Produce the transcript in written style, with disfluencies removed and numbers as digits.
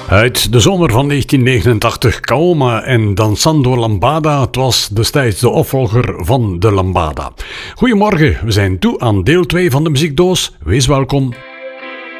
Uit de zomer van 1989, Kaoma en Danzando Lambada. Het was destijds de opvolger van de Lambada. Goedemorgen, we zijn toe aan deel 2 van de muziekdoos. Wees welkom.